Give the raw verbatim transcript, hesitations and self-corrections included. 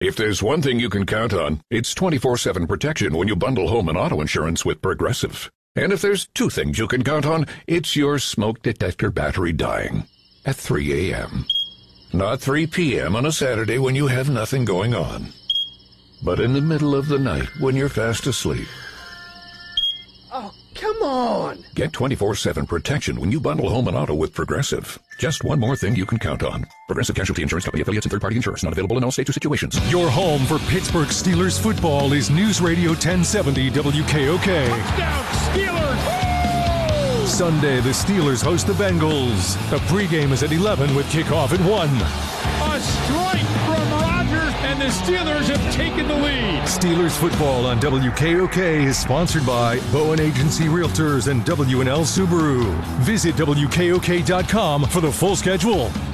If there's one thing you can count on, it's twenty-four seven protection when you bundle home and auto insurance with Progressive. And if there's two things you can count on, it's your smoke detector battery dying at three a.m. Not three p.m. on a Saturday when you have nothing going on, but in the middle of the night when you're fast asleep. Oh, come on! Get twenty-four seven protection when you bundle home and auto with Progressive. Just one more thing you can count on. Progressive Casualty Insurance Company, affiliates, and third-party insurers. Not available in all states or situations. Your home for Pittsburgh Steelers football is News Radio ten seventy W K O K. Touchdown, Steelers! Sunday, the Steelers host the Bengals. The pregame is at eleven with kickoff at one. A strike from Rodgers, and the Steelers have taken the lead. Steelers football on W K O K is sponsored by Bowen Agency Realtors and W and L Subaru. Visit W K O K dot com for the full schedule.